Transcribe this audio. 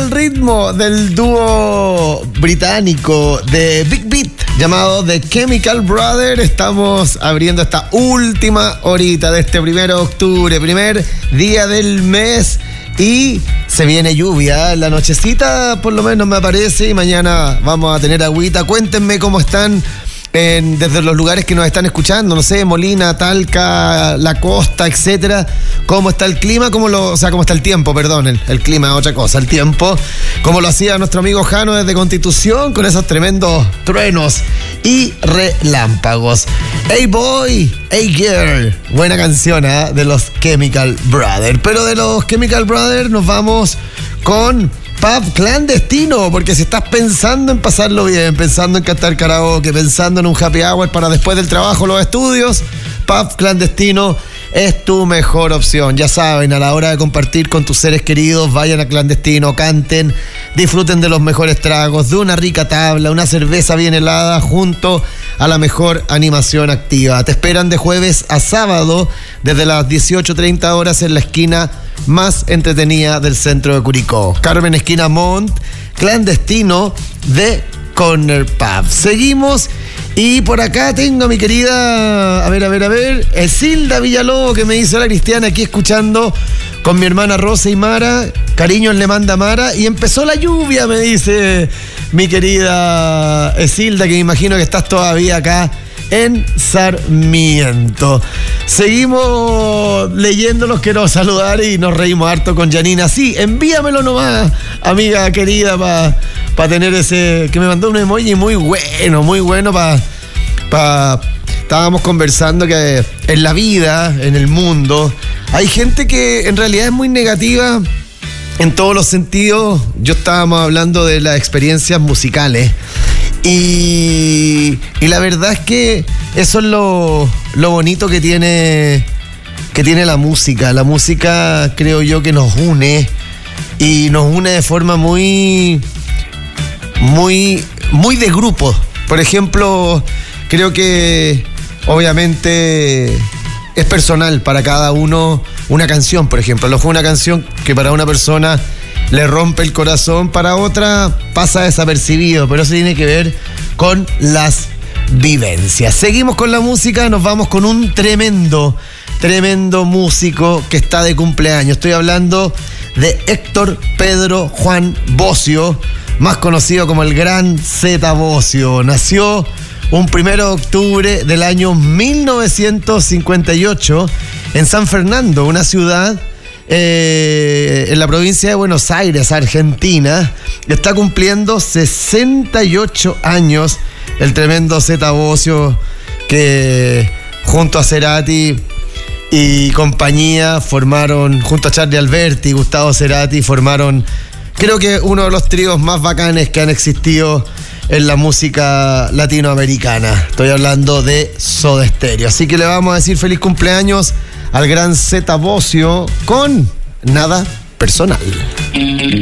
al ritmo del dúo británico de Big Beat llamado The Chemical Brothers. Estamos abriendo esta última horita de este 1 de octubre, primer día del mes. Y se viene lluvia, la nochecita por lo menos me parece, y mañana vamos a tener agüita. Cuéntenme cómo están desde los lugares que nos están escuchando, no sé, Molina, Talca, la costa, etcétera. ¿Cómo está el clima? ¿Cómo está el tiempo? Perdón, el clima es otra cosa, el tiempo. Como lo hacía nuestro amigo Jano desde Constitución, con esos tremendos truenos y relámpagos. Hey boy, hey girl, buena canción de los Chemical Brothers. Pero de los Chemical Brothers nos vamos con pub clandestino, porque si estás pensando en pasarlo bien, pensando en cantar karaoke, pensando en un happy hour para después del trabajo, los estudios, pub clandestino es tu mejor opción. Ya saben, a la hora de compartir con tus seres queridos, vayan a clandestino, canten, disfruten de los mejores tragos, de una rica tabla, una cerveza bien helada, junto a la mejor animación activa. Te esperan de jueves a sábado desde las 18:30 horas en la esquina más entretenida del centro de Curicó, Carmen esquina Montt, clandestino de Corner Pub. Seguimos. Y por acá tengo a mi querida, a ver, Esilda Villalobos, que me dice: hola Cristiana, aquí escuchando con mi hermana Rosa y Mara, cariños le manda Mara, y empezó la lluvia, me dice mi querida Esilda, que me imagino que estás todavía acá en Sarmiento. Seguimos leyéndolos, quiero saludar y nos reímos harto con Janina. Sí, envíamelo nomás, amiga querida, para tener ese, que me mandó un emoji muy bueno para estábamos conversando que en la vida, en el mundo, hay gente que en realidad es muy negativa en todos los sentidos. Yo estábamos hablando de las experiencias musicales. Y la verdad es que eso es lo bonito que tiene la música. La música, creo yo, que nos une, y nos une de forma muy de grupo. Por ejemplo, creo que obviamente es personal para cada uno una canción, por ejemplo. A lo mejor una canción que para una persona le rompe el corazón, para otra pasa desapercibido, pero eso tiene que ver con las vivencias. Seguimos con la música, nos vamos con un tremendo músico que está de cumpleaños. Estoy hablando de Héctor Pedro Juan Bossio, más conocido como el Gran Zeta Bossio. Nació un 1 de octubre del año 1958 en San Fernando, una ciudad en la provincia de Buenos Aires, Argentina. Está cumpliendo 68 años el tremendo Zeta Bossio, que junto a Cerati y compañía formaron, junto a Charly Alberti y Gustavo Cerati, formaron, creo que uno de los tríos más bacanes que han existido en la música latinoamericana. Estoy hablando de Soda Stereo. Así que le vamos a decir feliz cumpleaños al gran Zeta Bossio con Nada Personal.